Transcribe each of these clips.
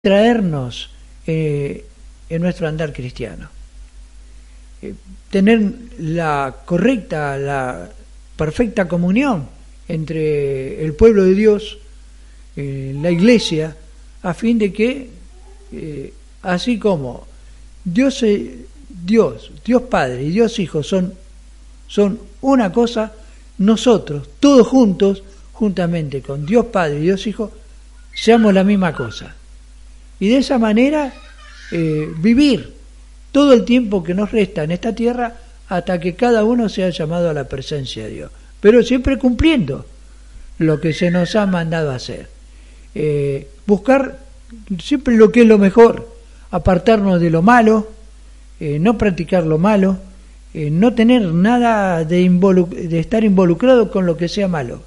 traernos en nuestro andar cristiano. Tener la correcta, la perfecta comunión entre el pueblo de Dios, la iglesia, a fin de que, así como Dios Padre y Dios Hijo son una cosa, nosotros, todos juntos, juntamente con Dios Padre y Dios Hijo, seamos la misma cosa. Y de esa manera vivir todo el tiempo que nos resta en esta tierra hasta que cada uno sea llamado a la presencia de Dios. Pero siempre cumpliendo lo que se nos ha mandado a hacer. Buscar siempre lo que es lo mejor, apartarnos de lo malo, no practicar lo malo, no tener nada de estar involucrado con lo que sea malo.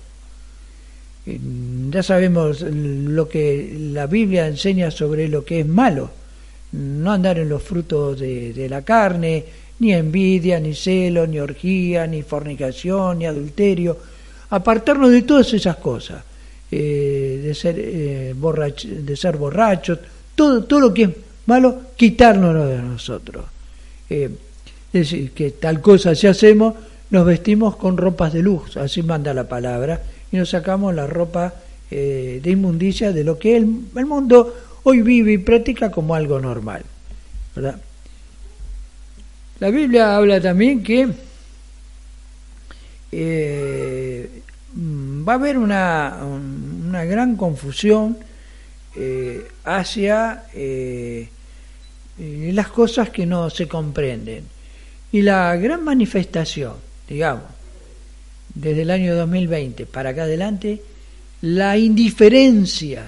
Ya sabemos lo que la Biblia enseña sobre lo que es malo, no andar en los frutos de la carne, ni envidia, ni celo, ni orgía, ni fornicación, ni adulterio, apartarnos de todas esas cosas, de ser borrachos, todo lo que es malo, quitárnoslo de nosotros. Es decir, que tal cosa si hacemos, nos vestimos con ropas de luz, así manda la palabra, y nos sacamos la ropa de inmundicia de lo que el mundo hoy vive y practica como algo normal, ¿verdad? La Biblia habla también que va a haber una gran confusión hacia las cosas que no se comprenden. Y la gran manifestación, digamos, desde el año 2020 para acá adelante, la indiferencia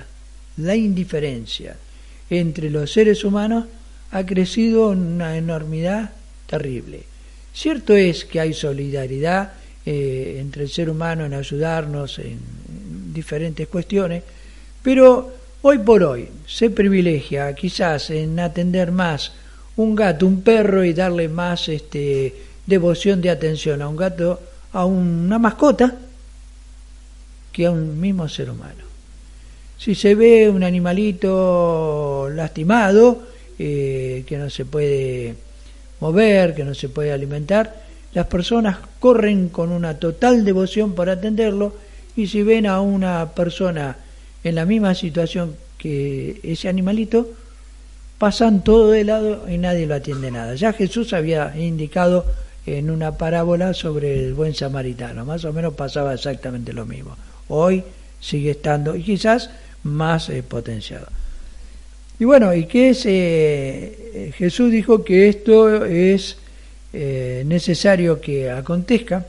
entre los seres humanos ha crecido en una enormidad terrible. Cierto es que hay solidaridad entre el ser humano en ayudarnos en diferentes cuestiones, pero hoy por hoy se privilegia quizás en atender más un gato, un perro, y darle más devoción de atención a un gato, a una mascota, que a un mismo ser humano. Si se ve un animalito lastimado, que no se puede mover, que no se puede alimentar, las personas corren con una total devoción por atenderlo, y si ven a una persona en la misma situación que ese animalito, pasan todo de lado y nadie lo atiende nada. Ya Jesús había indicado en una parábola sobre el buen samaritano, más o menos pasaba exactamente lo mismo. Hoy sigue estando, y quizás más potenciado. Y bueno, y que es Jesús dijo que esto es necesario que acontezca,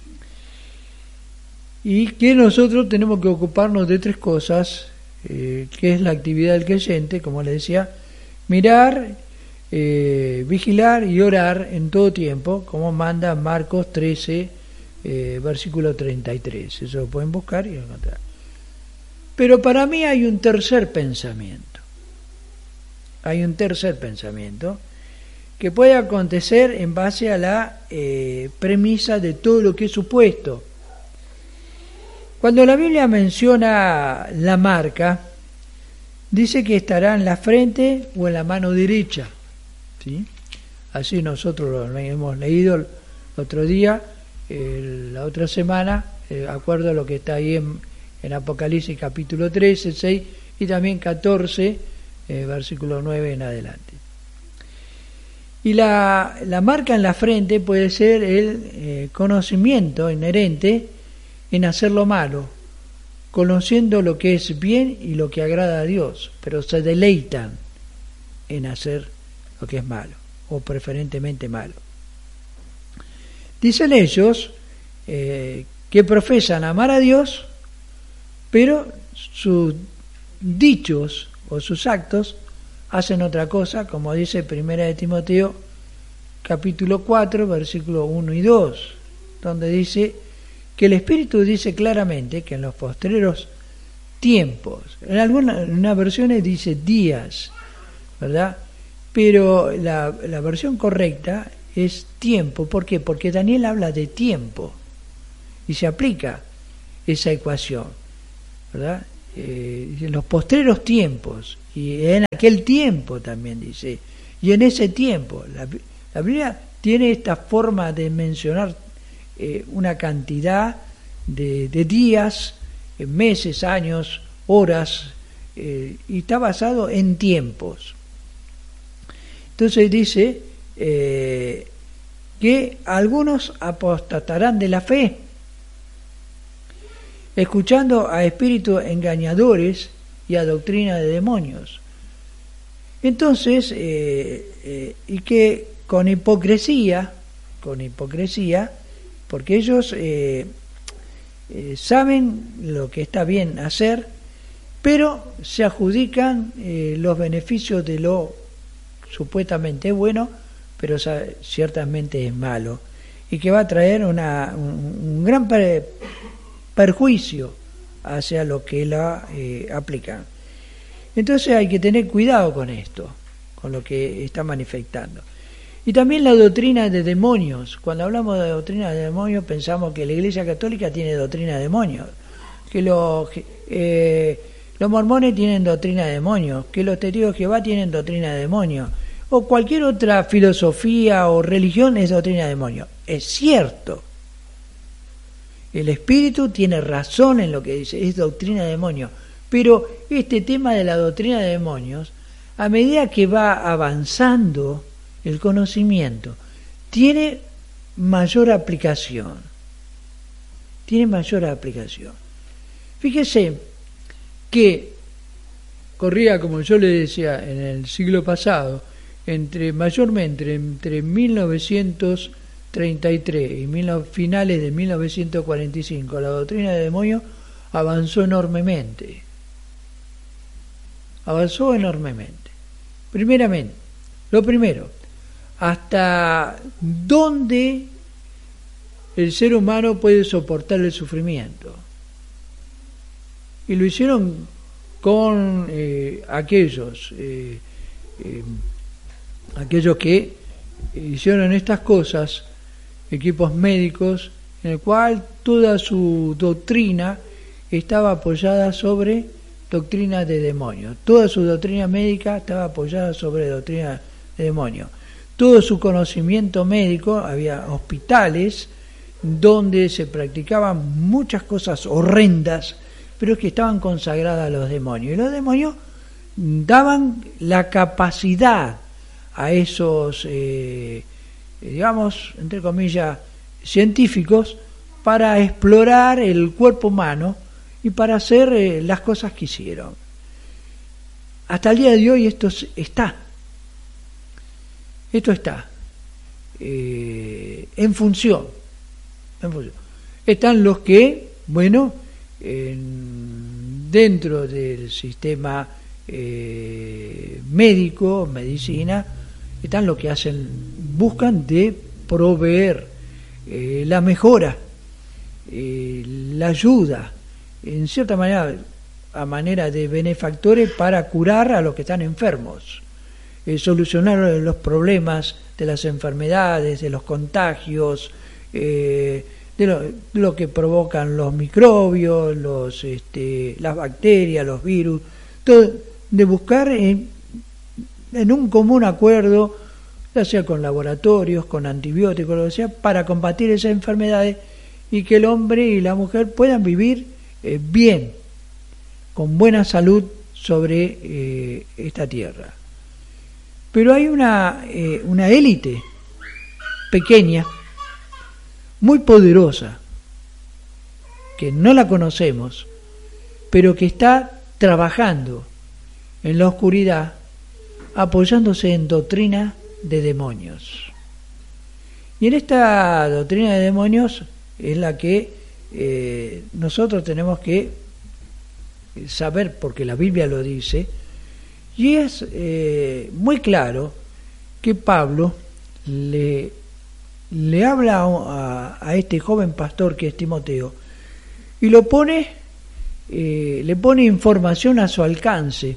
y que nosotros tenemos que ocuparnos de tres cosas, que es la actividad del creyente, como les decía: mirar, vigilar y orar en todo tiempo, como manda Marcos 13, versículo 33. Eso lo pueden buscar y encontrar. Pero para mí hay un tercer pensamiento. Hay un tercer pensamiento que puede acontecer en base a la premisa de todo lo que es supuesto. Cuando la Biblia menciona la marca, dice que estará en la frente o en la mano derecha, ¿sí? Así nosotros lo hemos leído el otro día, la otra semana, acuerdo a lo que está ahí en Apocalipsis capítulo 13, 6 y también 14, versículo 9 en adelante. Y la marca en la frente puede ser el conocimiento inherente en hacer lo malo, conociendo lo que es bien y lo que agrada a Dios, pero se deleitan en hacer lo que es malo, o preferentemente malo. Dicen ellos que profesan amar a Dios, pero sus dichos o sus actos hacen otra cosa, como dice 1 de Timoteo capítulo 4, versículos 1 y 2, donde dice que el Espíritu dice claramente que en los postreros tiempos, en algunas versiones dice días, ¿verdad? Pero la versión correcta es tiempo. ¿Por qué? Porque Daniel habla de tiempo y se aplica esa ecuación, ¿verdad? En los postreros tiempos, y en aquel tiempo también dice, y en ese tiempo. La Biblia tiene esta forma de mencionar una cantidad de días, meses, años, horas, y está basado en tiempos. Entonces dice que algunos apostatarán de la fe, escuchando a espíritus engañadores y a doctrina de demonios. Entonces, y que con hipocresía, porque ellos saben lo que está bien hacer, pero se adjudican los beneficios de lo supuestamente bueno, pero ciertamente es malo, y que va a traer un gran perjuicio hacia lo que la aplican. Entonces hay que tener cuidado con esto, con lo que está manifestando. Y también la doctrina de demonios. Cuando hablamos de doctrina de demonios, pensamos que la Iglesia Católica tiene doctrina de demonios, que los mormones tienen doctrina de demonios, que los testigos de Jehová tienen doctrina de demonios, o cualquier otra filosofía o religión es doctrina de demonios. Es cierto, el Espíritu tiene razón en lo que dice, es doctrina de demonios, pero este tema de la doctrina de demonios, a medida que va avanzando el conocimiento, tiene mayor aplicación. Fíjese que corría, como yo le decía, en el siglo pasado, mayormente entre 1933 y finales de 1945, la doctrina de demonios avanzó enormemente. Lo primero, hasta dónde el ser humano puede soportar el sufrimiento. Y lo hicieron con aquellos que hicieron estas cosas, equipos médicos, en el cual toda su doctrina estaba apoyada sobre doctrina de demonios. Toda su doctrina médica estaba apoyada sobre doctrina de demonios. Todo su conocimiento médico, había hospitales donde se practicaban muchas cosas horrendas, pero que estaban consagradas a los demonios. Y los demonios daban la capacidad a esos, digamos, entre comillas, científicos, para explorar el cuerpo humano y para hacer las cosas que hicieron. Hasta el día de hoy esto está en función. Están los que, dentro del sistema médico, medicina, están los que buscan de proveer la mejora, la ayuda, en cierta manera, a manera de benefactores para curar a los que están enfermos, solucionar los problemas de las enfermedades, de los contagios, de lo que provocan los microbios, las bacterias, los virus, todo, de buscar en un común acuerdo, ya sea con laboratorios, con antibióticos, lo que sea, para combatir esas enfermedades y que el hombre y la mujer puedan vivir bien, con buena salud sobre esta tierra. Pero hay una élite pequeña, muy poderosa, que no la conocemos, pero que está trabajando en la oscuridad, apoyándose en doctrina de demonios. Y en esta doctrina de demonios es la que nosotros tenemos que saber, porque la Biblia lo dice, y es muy claro que Pablo le habla a este joven pastor que es Timoteo y le pone información a su alcance,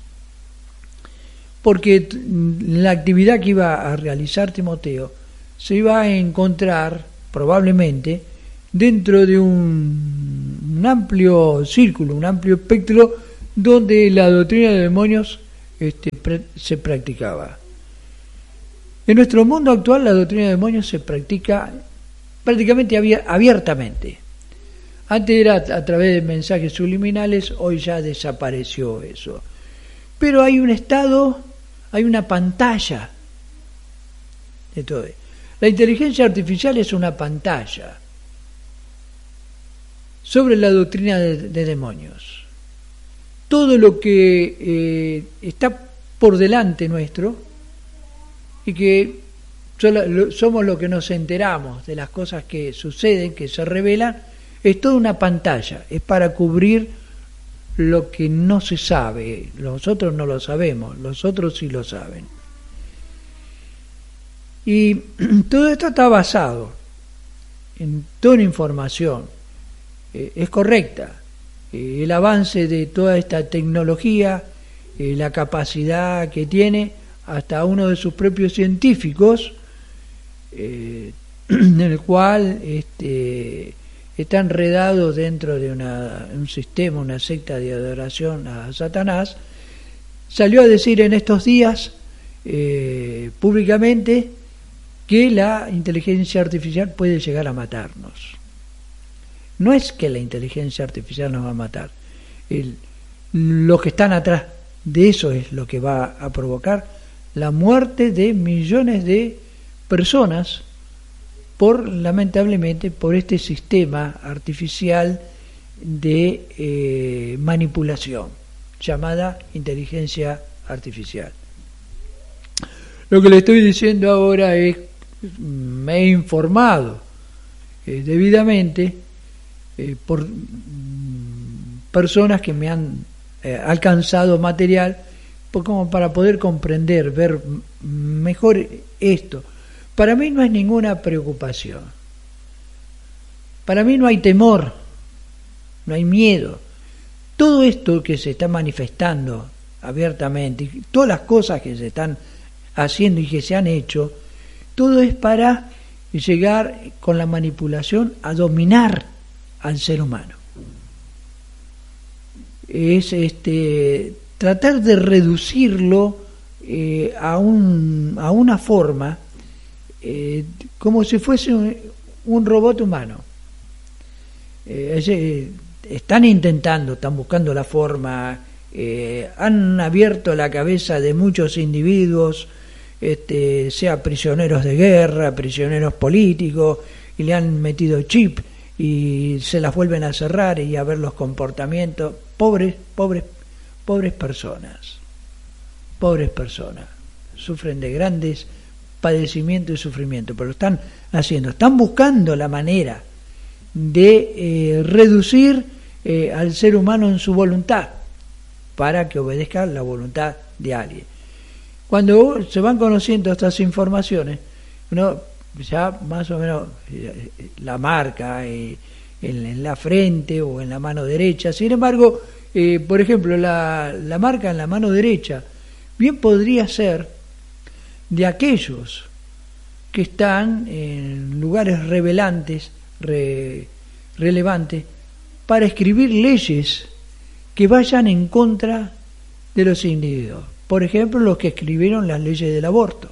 porque la actividad que iba a realizar Timoteo se iba a encontrar probablemente dentro de un amplio círculo, un amplio espectro donde la doctrina de demonios se practicaba. En nuestro mundo actual la doctrina de demonios se practica prácticamente abiertamente. Antes era a través de mensajes subliminales, hoy ya desapareció eso. Pero hay un estado, hay una pantalla de todo. La inteligencia artificial es una pantalla sobre la doctrina de demonios. Todo lo que está por delante nuestro y que somos los que nos enteramos de las cosas que suceden, que se revelan, es toda una pantalla, es para cubrir lo que no se sabe. Nosotros no lo sabemos, los otros sí lo saben. Y todo esto está basado en toda una información, es correcta. El avance de toda esta tecnología, la capacidad que tiene, hasta uno de sus propios científicos, en el cual está enredado dentro de un sistema, una secta de adoración a Satanás, salió a decir en estos días públicamente que la inteligencia artificial puede llegar a matarnos. No es que la inteligencia artificial nos va a matar, los que están atrás de eso es lo que va a provocar la muerte de millones de personas lamentablemente por este sistema artificial de manipulación llamada inteligencia artificial. Lo que le estoy diciendo ahora es, me he informado debidamente por personas que me han alcanzado material como para poder comprender, ver mejor esto. Para mí no es ninguna preocupación. Para mí no hay temor, no hay miedo. Todo esto que se está manifestando abiertamente, todas las cosas que se están haciendo y que se han hecho, todo es para llegar con la manipulación a dominar al ser humano. Es tratar de reducirlo a una forma como si fuese un robot humano. Están buscando la forma, han abierto la cabeza de muchos individuos, sea prisioneros de guerra, prisioneros políticos, y le han metido chip y se las vuelven a cerrar y a ver los comportamientos. Pobres personas, sufren de grandes padecimiento y sufrimiento, pero están buscando la manera de reducir al ser humano en su voluntad para que obedezca la voluntad de alguien. Cuando se van conociendo estas informaciones, uno ya más o menos la marca en la frente o en la mano derecha. Sin embargo, por ejemplo, la marca en la mano derecha bien podría ser de aquellos que están en lugares relevantes para escribir leyes que vayan en contra de los individuos. Por ejemplo, los que escribieron las leyes del aborto.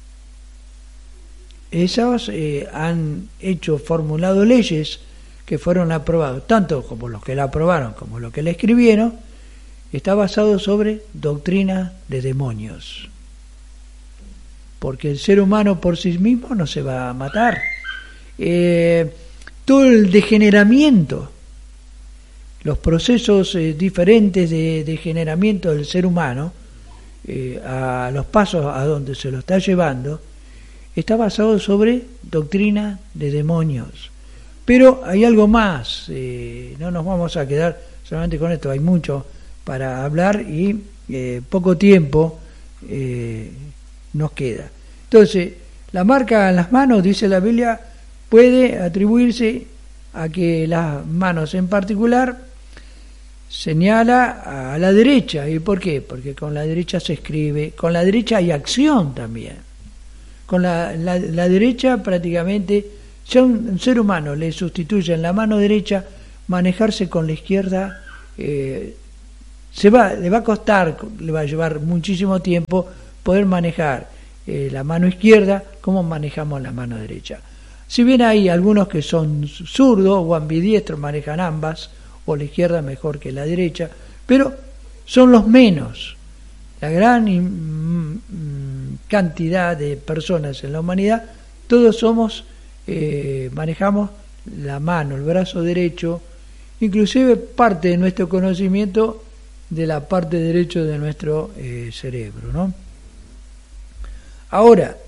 Esas han formulado leyes que fueron aprobadas, tanto como los que la aprobaron como los que la escribieron. Está basado sobre doctrina de demonios. Porque el ser humano por sí mismo no se va a matar. Todo el degeneramiento, los procesos diferentes de degeneramiento del ser humano, a los pasos a donde se lo está llevando, está basado sobre doctrina de demonios. Pero hay algo más, no nos vamos a quedar solamente con esto, hay mucho para hablar y poco tiempo nos queda. Entonces, la marca en las manos, dice la Biblia, puede atribuirse a que las manos en particular señala a la derecha. ¿Y por qué? Porque con la derecha se escribe, con la derecha hay acción también. Con la derecha prácticamente, si a un ser humano le sustituye en la mano derecha, manejarse con la izquierda le va a costar, le va a llevar muchísimo tiempo poder manejar la mano izquierda como manejamos la mano derecha. Si bien hay algunos que son zurdos o ambidiestros, manejan ambas, o la izquierda mejor que la derecha, pero son los menos. La gran cantidad de personas en la humanidad, todos manejamos la mano, el brazo derecho, inclusive parte de nuestro conocimiento de la parte derecha de nuestro cerebro, ¿no? Ahora,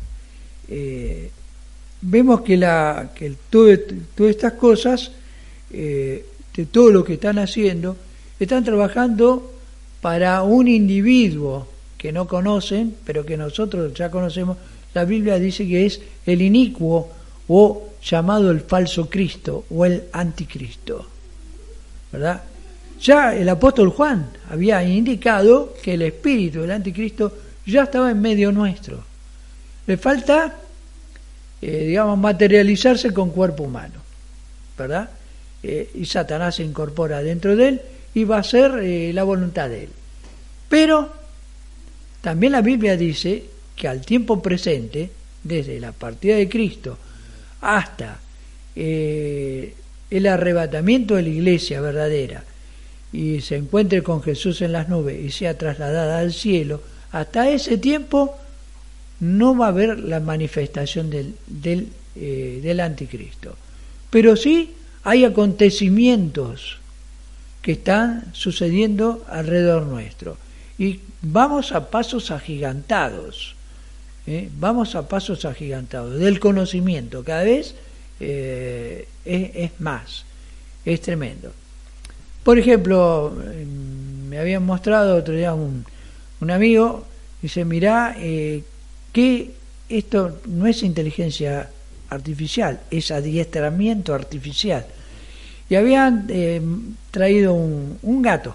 vemos que todas estas cosas, de todo lo que están haciendo, están trabajando para un individuo que no conocen, pero que nosotros ya conocemos. La Biblia dice que es el inicuo, o llamado el falso Cristo o el anticristo, ¿verdad? Ya el apóstol Juan había indicado que el espíritu del anticristo ya estaba en medio nuestro. Le falta, materializarse con cuerpo humano, ¿verdad? Y Satanás se incorpora dentro de él y va a ser la voluntad de él. Pero también la Biblia dice que al tiempo presente, desde la partida de Cristo hasta el arrebatamiento de la iglesia verdadera, y se encuentre con Jesús en las nubes y sea trasladada al cielo, hasta ese tiempo no va a haber la manifestación del anticristo. Pero sí hay acontecimientos que están sucediendo alrededor nuestro, y vamos a pasos agigantados, vamos a pasos agigantados del conocimiento, cada vez es más, es tremendo. Por ejemplo, me habían mostrado otro día un amigo, dice, mirá, que esto no es inteligencia artificial, es adiestramiento artificial. Y habían traído un gato.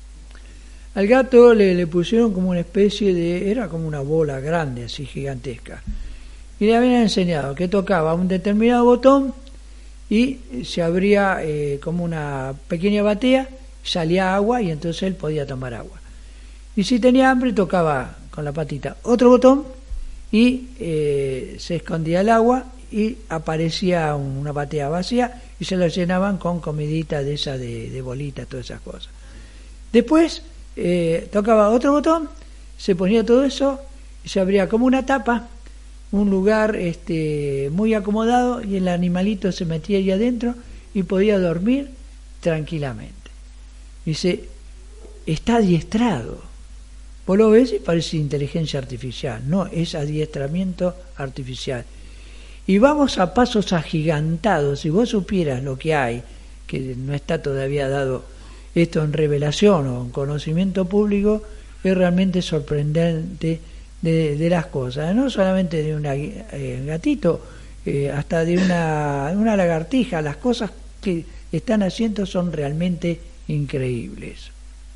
Al gato le pusieron como una especie era como una bola grande, así gigantesca. Y le habían enseñado que tocaba un determinado botón y se abría como una pequeña batea, salía agua y entonces él podía tomar agua. Y si tenía hambre tocaba con la patita otro botón y se escondía el agua y aparecía una batea vacía y se la llenaban con comidita de esa de bolitas, todas esas cosas. Después tocaba otro botón, se ponía todo eso y se abría como una tapa, un lugar muy acomodado, y el animalito se metía ahí adentro y podía dormir tranquilamente. Dice, está adiestrado. Vos lo ves y parece inteligencia artificial. No, es adiestramiento artificial. Y vamos a pasos agigantados. Si vos supieras lo que hay, que no está todavía dado esto en revelación o en conocimiento público, es realmente sorprendente de las cosas, no solamente de un gatito, hasta de una lagartija. Las cosas que están haciendo son realmente increíbles.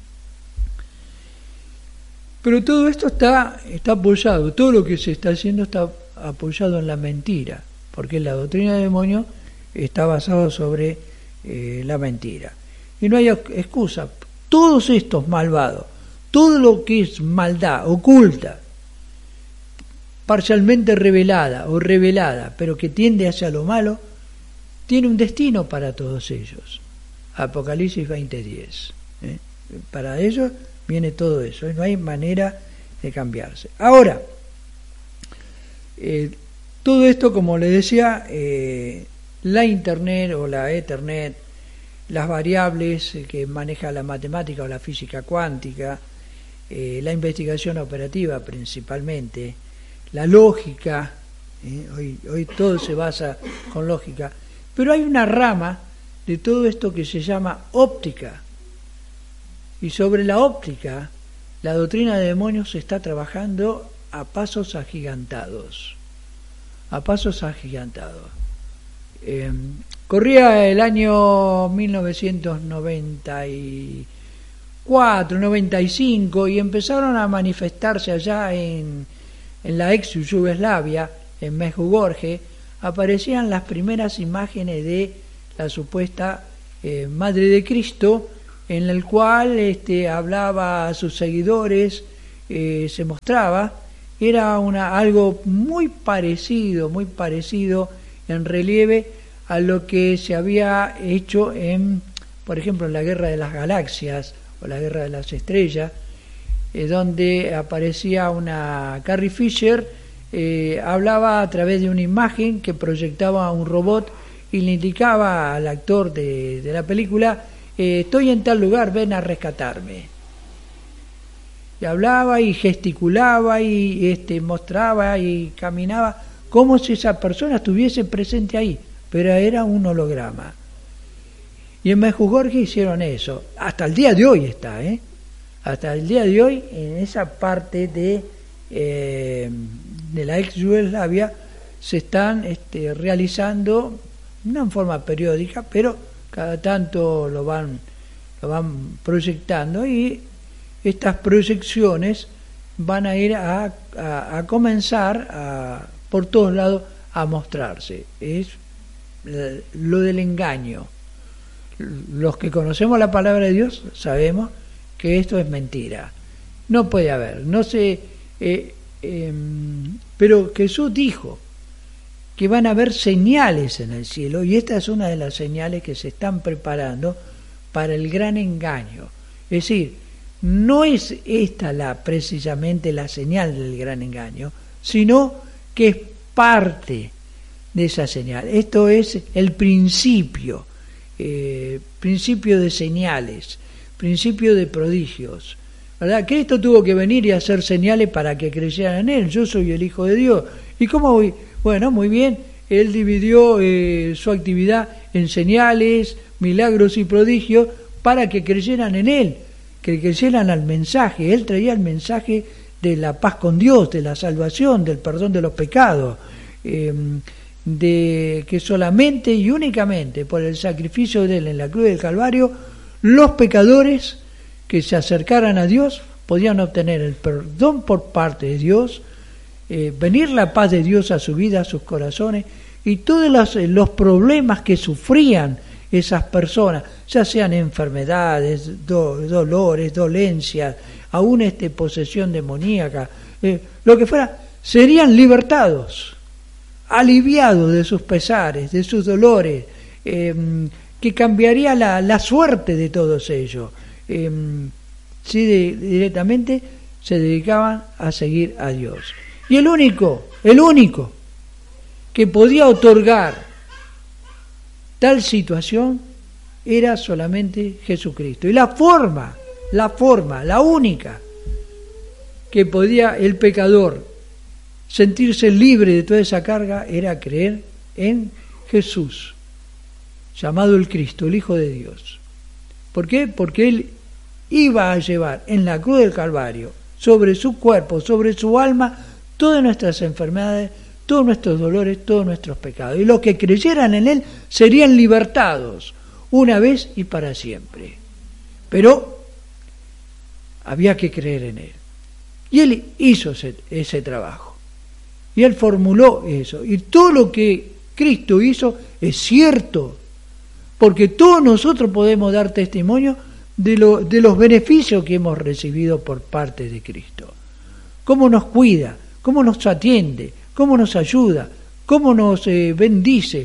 Pero todo esto está apoyado, todo lo que se está haciendo está apoyado en la mentira, porque la doctrina del demonio está basada sobre la mentira. Y no hay excusa. Todos estos malvados, todo lo que es maldad oculta, parcialmente revelada o revelada, pero que tiende hacia lo malo, tiene un destino para todos ellos. Apocalipsis 20:10. Para ellos viene todo eso, y no hay manera de cambiarse. Ahora, todo esto, como les decía, la Internet o la Ethernet, las variables que maneja la matemática o la física cuántica, la investigación operativa principalmente, la lógica, hoy todo se basa con lógica, pero hay una rama de todo esto que se llama óptica, y sobre la óptica la doctrina de demonios está trabajando a pasos agigantados, corría el año 1994, 95, y empezaron a manifestarse allá en la ex Yugoslavia, en Medjugorje, aparecían las primeras imágenes de la supuesta Madre de Cristo en el cual hablaba a sus seguidores, se mostraba, era algo muy parecido en relieve a lo que se había hecho por ejemplo, en la Guerra de las Galaxias o la Guerra de las Estrellas, donde aparecía una Carrie Fisher, hablaba a través de una imagen que proyectaba un robot y le indicaba al actor de la película, estoy en tal lugar, ven a rescatarme. Y hablaba y gesticulaba y mostraba y caminaba como si esa persona estuviese presente ahí, pero era un holograma. Y en Medjugorje hicieron eso. Hasta el día de hoy está, hasta el día de hoy en esa parte de la ex Yugoslavia se están realizando, no en forma periódica, pero cada tanto lo van proyectando, y estas proyecciones van a ir a comenzar por todos lados a mostrarse. Es lo del engaño. Los que conocemos la palabra de Dios sabemos que esto es mentira. No puede haber, no sé, pero Jesús dijo que van a haber señales en el cielo, y esta es una de las señales que se están preparando para el gran engaño. Es decir, no es esta precisamente la señal del gran engaño, sino que es parte de esa señal. Esto es el principio de señales, principio de prodigios, ¿verdad? Cristo tuvo que venir y hacer señales para que creyeran en Él. Yo soy el Hijo de Dios. ¿Y cómo voy? Bueno, muy bien, Él dividió su actividad en señales, milagros y prodigios para que creyeran en Él, que creyeran al mensaje. Él traía el mensaje de la paz con Dios, de la salvación, del perdón de los pecados, de que solamente y únicamente por el sacrificio de Él en la cruz del Calvario, los pecadores que se acercaran a Dios podían obtener el perdón por parte de Dios, venir la paz de Dios a su vida, a sus corazones, y todos los problemas que sufrían esas personas, ya sean enfermedades, dolores, dolencias, aún posesión demoníaca, lo que fuera, serían libertados, aliviados de sus pesares, de sus dolores, que cambiaría la suerte de todos ellos, si directamente se dedicaban a seguir a Dios. Y el único que podía otorgar tal situación era solamente Jesucristo. Y la forma, la única que podía el pecador sentirse libre de toda esa carga era creer en Jesús, llamado el Cristo, el Hijo de Dios. ¿Por qué? Porque Él iba a llevar en la cruz del Calvario, sobre su cuerpo, sobre su alma, todas nuestras enfermedades, todos nuestros dolores, todos nuestros pecados. Y los que creyeran en Él serían libertados una vez y para siempre. Pero había que creer en Él. Y Él hizo ese trabajo. Y Él formuló eso. Y todo lo que Cristo hizo es cierto. Porque todos nosotros podemos dar testimonio de los beneficios que hemos recibido por parte de Cristo. Cómo nos cuida, cómo nos atiende, cómo nos ayuda, cómo nos bendice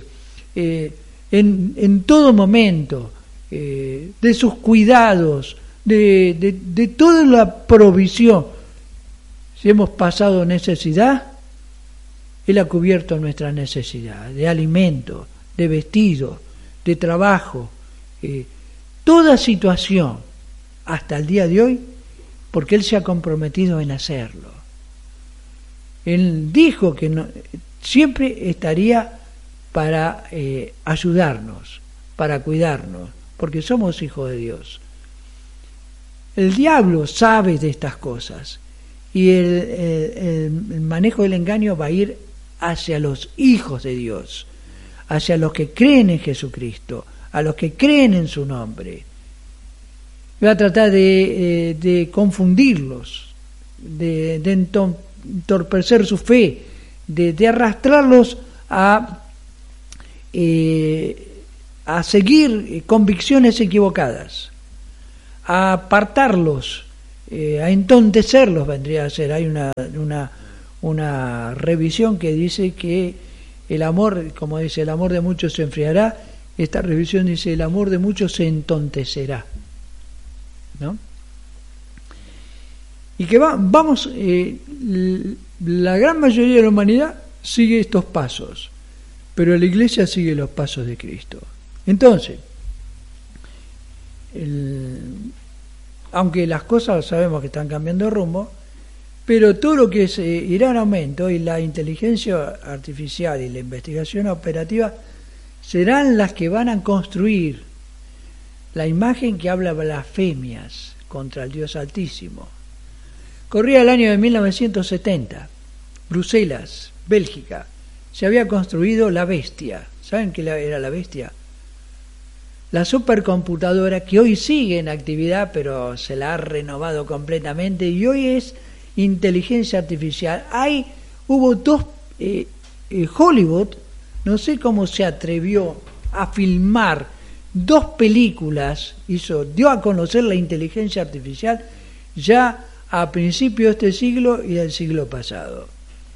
en todo momento, de sus cuidados, de toda la provisión. Si hemos pasado necesidad, Él ha cubierto nuestra necesidad de alimento, de vestido, de trabajo, toda situación hasta el día de hoy, porque Él se ha comprometido en hacerlo. Él dijo que siempre estaría para ayudarnos, para cuidarnos, porque somos hijos de Dios. El diablo sabe de estas cosas, y el manejo del engaño va a ir hacia los hijos de Dios, hacia los que creen en Jesucristo, a los que creen en su nombre. Va a tratar de confundirlos, de entorpecer su fe, de arrastrarlos a seguir convicciones equivocadas. a apartarlos, a entontecerlos vendría a ser. Hay una revisión que dice que el amor, como dice, el amor de muchos se enfriará. Esta revisión dice, el amor de muchos se entontecerá, ¿no? Y que la gran mayoría de la humanidad sigue estos pasos, pero la Iglesia sigue los pasos de Cristo. Entonces, aunque las cosas sabemos que están cambiando de rumbo, pero todo lo que irá en aumento, y la inteligencia artificial y la investigación operativa serán las que van a construir la imagen que habla blasfemias contra el Dios Altísimo. Corría el año de 1970, Bruselas, Bélgica, se había construido la bestia. ¿Saben qué era la bestia? La supercomputadora que hoy sigue en actividad, pero se la ha renovado completamente, y hoy es inteligencia artificial. Hubo dos, Hollywood, no sé cómo se atrevió a filmar 2 películas, dio a conocer la inteligencia artificial ya a principios de este siglo y del siglo pasado.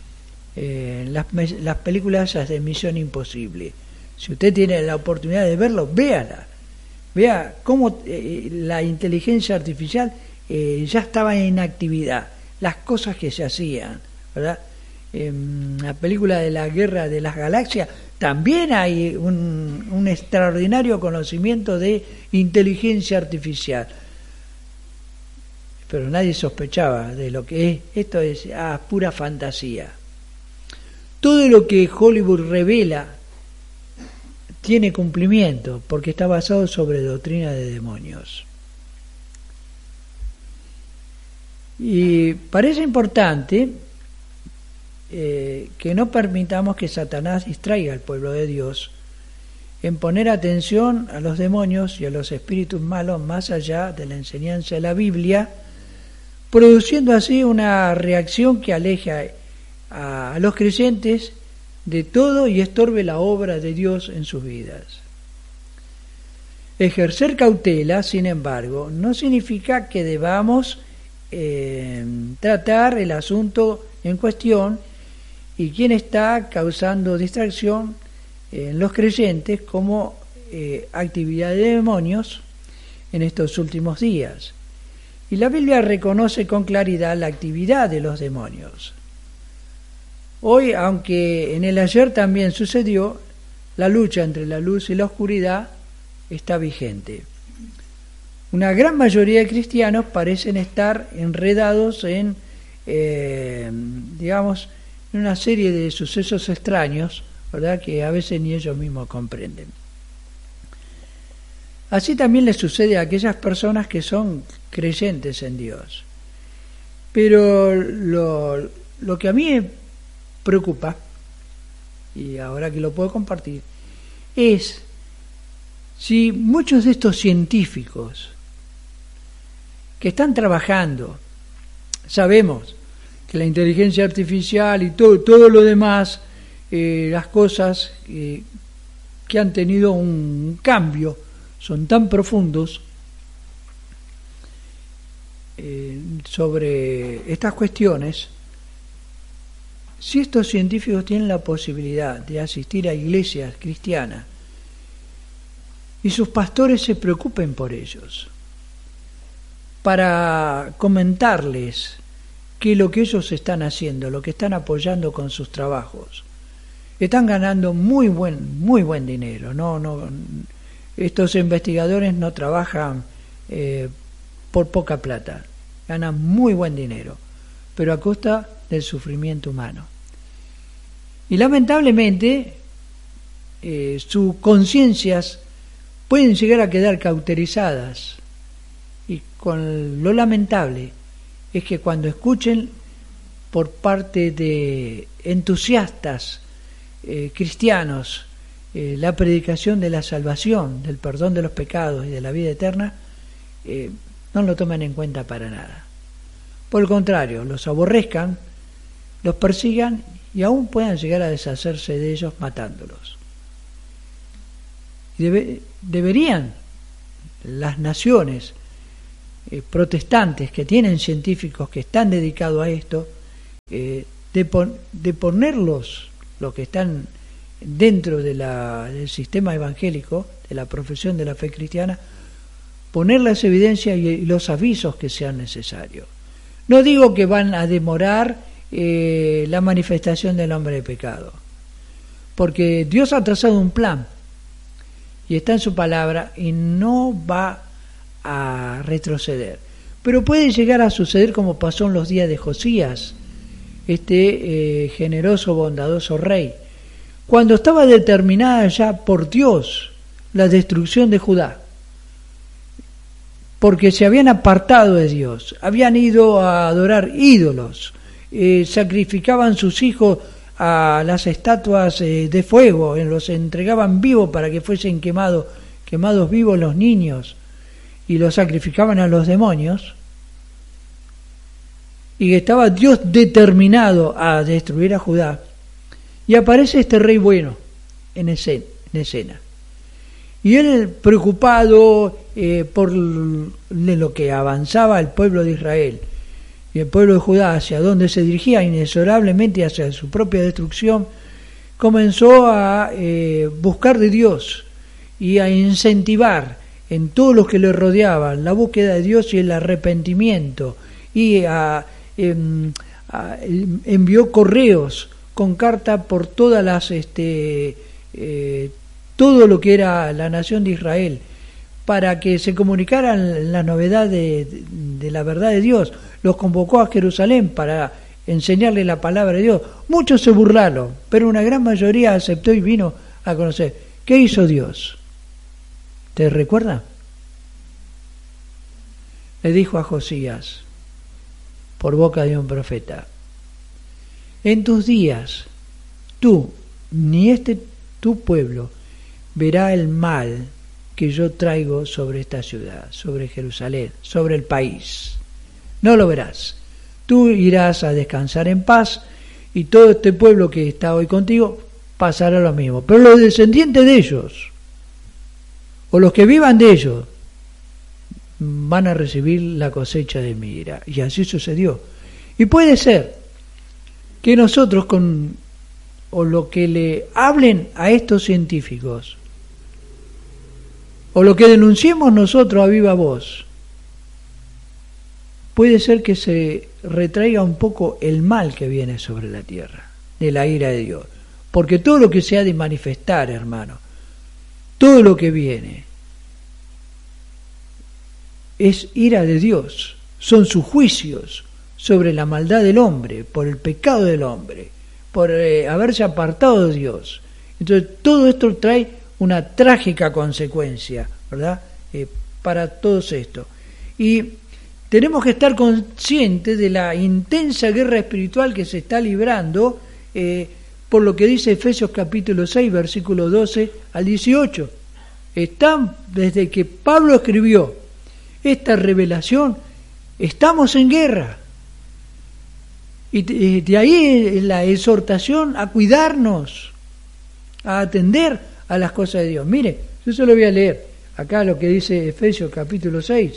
Las películas de Misión Imposible. Si usted tiene la oportunidad de verlo, véala. Vea cómo la inteligencia artificial ya estaba en actividad, las cosas que se hacían, ¿verdad? En la película de la Guerra de las Galaxias también hay un extraordinario conocimiento de inteligencia artificial, pero nadie sospechaba de lo que es. Esto es pura fantasía. Todo lo que Hollywood revela tiene cumplimiento, porque está basado sobre doctrina de demonios. Y parece importante que no permitamos que Satanás distraiga al pueblo de Dios en poner atención a los demonios y a los espíritus malos más allá de la enseñanza de la Biblia, produciendo así una reacción que aleje a los creyentes de todo y estorbe la obra de Dios en sus vidas. Ejercer cautela, sin embargo, no significa que debamos tratar el asunto en cuestión y quién está causando distracción en los creyentes como actividad de demonios en estos últimos días. Y la Biblia reconoce con claridad la actividad de los demonios. Hoy, aunque en el ayer también sucedió, la lucha entre la luz y la oscuridad está vigente. Una gran mayoría de cristianos parecen estar enredados en una serie de sucesos extraños, ¿verdad?, que a veces ni ellos mismos comprenden. Así también les sucede a aquellas personas que son creyentes en Dios. Pero lo que a mí me preocupa, y ahora que lo puedo compartir, es si muchos de estos científicos que están trabajando, sabemos que la inteligencia artificial y todo lo demás, las cosas que han tenido un cambio son tan profundos sobre estas cuestiones. Si estos científicos tienen la posibilidad de asistir a iglesias cristianas y sus pastores se preocupen por ellos, para comentarles que lo que ellos están haciendo, lo que están apoyando con sus trabajos, están ganando muy buen dinero. Estos investigadores no trabajan por poca plata, ganan muy buen dinero, pero a costa del sufrimiento humano. Y lamentablemente sus conciencias pueden llegar a quedar cauterizadas, y con lo lamentable es que cuando escuchen por parte de entusiastas cristianos la predicación de la salvación, del perdón de los pecados y de la vida eterna, no lo tomen en cuenta para nada. Por el contrario, los aborrezcan, los persigan y aún puedan llegar a deshacerse de ellos matándolos. Deberían las naciones protestantes que tienen científicos que están dedicados a esto, de ponerlos, los que están dentro del sistema evangélico, de la profesión de la fe cristiana, poner las evidencias y los avisos que sean necesarios. No digo que van a demorar la manifestación del hombre de pecado, porque Dios ha trazado un plan y está en su palabra y no va a retroceder. Pero puede llegar a suceder como pasó en los días de Josías, este generoso, bondadoso rey, cuando estaba determinada ya por Dios la destrucción de Judá, porque se habían apartado de Dios, habían ido a adorar ídolos, sacrificaban sus hijos a las estatuas de fuego, los entregaban vivos para que fuesen quemados vivos los niños, y los sacrificaban a los demonios, y estaba Dios determinado a destruir a Judá, y aparece este rey bueno en escena. Y él, preocupado por lo que avanzaba el pueblo de Israel y el pueblo de Judá, hacia donde se dirigía inexorablemente hacia su propia destrucción, comenzó a buscar de Dios y a incentivar en todos los que le rodeaban la búsqueda de Dios y el arrepentimiento, y envió correos con carta por todas las todo lo que era la nación de Israel, para que se comunicaran la novedad de la verdad de Dios. Los convocó a Jerusalén para enseñarle la palabra de Dios. Muchos se burlaron, pero una gran mayoría aceptó y vino a conocer. ¿Qué hizo Dios? ¿Te recuerda? Le dijo a Josías, por boca de un profeta: en tus días, tú, ni tu pueblo, verá el mal que yo traigo sobre esta ciudad, sobre Jerusalén, sobre el país. No lo verás. Tú irás a descansar en paz, y todo este pueblo que está hoy contigo pasará lo mismo. Pero los descendientes de ellos, o los que vivan de ellos, van a recibir la cosecha de mi ira. Y así sucedió. Y puede ser que nosotros o lo que le hablen a estos científicos, o lo que denunciemos nosotros a viva voz, puede ser que se retraiga un poco el mal que viene sobre la tierra, de la ira de Dios. Porque todo lo que se ha de manifestar, hermano, todo lo que viene, es ira de Dios, son sus juicios sobre la maldad del hombre, por el pecado del hombre, por haberse apartado de Dios. Entonces todo esto trae una trágica consecuencia, ¿verdad? Para todos esto. Y tenemos que estar conscientes de la intensa guerra espiritual que se está librando, por lo que dice Efesios capítulo 6, versículos 12 al 18. Desde que Pablo escribió esta revelación, estamos en guerra. Y de ahí la exhortación a cuidarnos, a atender a las cosas de Dios. Mire, yo se lo voy a leer acá lo que dice Efesios capítulo 6,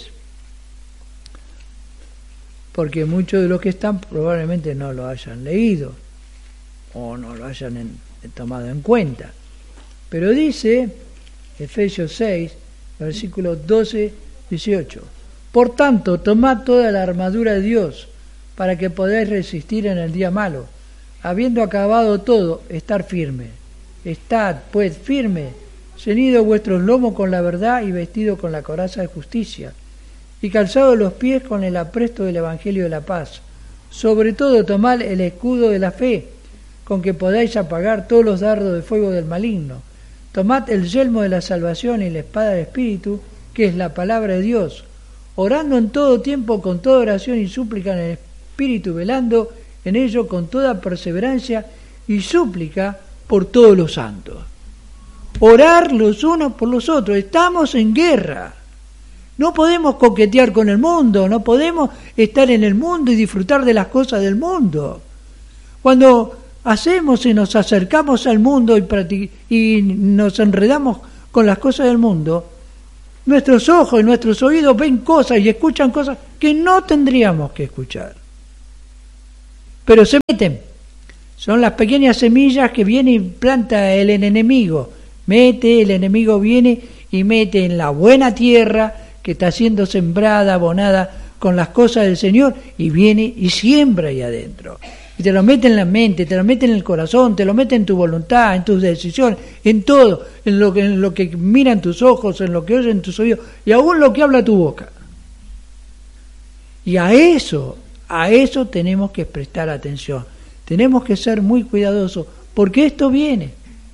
porque muchos de los que están probablemente no lo hayan leído o no lo hayan tomado en cuenta. Pero dice Efesios 6, versículos 12, 18: por tanto, tomad toda la armadura de Dios, para que podáis resistir en el día malo, habiendo acabado todo, estar firme. Estad, pues, firme, ceñidos vuestros lomos con la verdad y vestidos con la coraza de justicia, y calzados los pies con el apresto del Evangelio de la paz. Sobre todo, tomad el escudo de la fe, con que podáis apagar todos los dardos de fuego del maligno. Tomad el yelmo de la salvación y la espada del Espíritu, que es la palabra de Dios, orando en todo tiempo con toda oración y súplica en el Espíritu, velando en ello con toda perseverancia y súplica por todos los santos. Orar los unos por los otros. Estamos en guerra. No podemos coquetear con el mundo, no podemos estar en el mundo y disfrutar de las cosas del mundo. Cuando hacemos y nos acercamos al mundo y nos enredamos con las cosas del mundo, Nuestros ojos y nuestros oídos ven cosas y escuchan cosas que no tendríamos que escuchar. Pero se meten. Son las pequeñas semillas que viene y planta el enemigo. El enemigo viene y mete en la buena tierra que está siendo sembrada, abonada con las cosas del Señor, y viene y siembra ahí adentro. Y te lo mete en la mente, te lo mete en el corazón, te lo mete en tu voluntad, en tus decisiones, en todo, en lo que miran tus ojos, en lo que oyen tus oídos, y aún lo que habla tu boca. Y a eso tenemos que prestar atención. Tenemos que ser muy cuidadosos, porque esto viene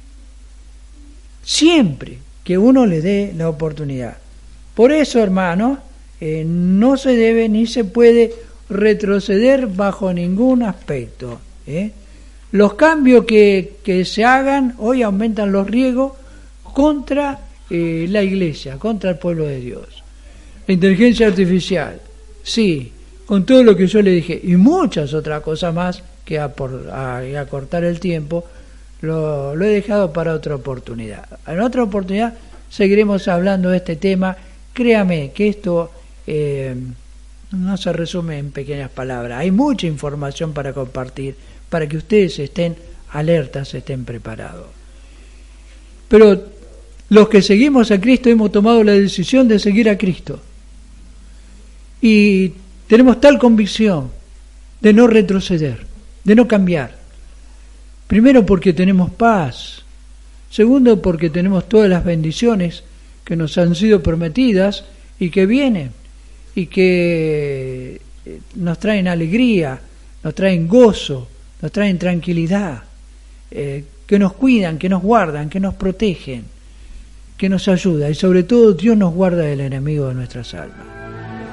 siempre que uno le dé la oportunidad. Por eso, hermanos, no se debe ni se puede retroceder bajo ningún aspecto. Los cambios que se hagan hoy aumentan los riesgos contra la Iglesia, contra el pueblo de Dios. La inteligencia artificial, sí, con todo lo que yo le dije, y muchas otras cosas más que a cortar el tiempo, lo he dejado para otra oportunidad. En otra oportunidad seguiremos hablando de este tema. Créame que esto no se resume en pequeñas palabras. Hay mucha información para compartir, para que ustedes estén alertas, estén preparados. Pero los que seguimos a Cristo hemos tomado la decisión de seguir a Cristo. Y tenemos tal convicción de no retroceder, de no cambiar. Primero porque tenemos paz. Segundo porque tenemos todas las bendiciones que nos han sido prometidas y que vienen y que nos traen alegría, nos traen gozo, nos traen tranquilidad, que nos cuidan, que nos guardan, que nos protegen, que nos ayudan, y sobre todo Dios nos guarda del enemigo de nuestras almas.